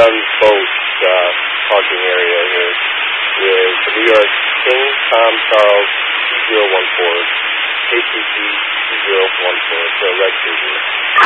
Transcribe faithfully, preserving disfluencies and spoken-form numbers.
Guns Boat uh, parking area here with the New York King Tom Charles two zero one four, K C C two zero one four, so Red Cruiser.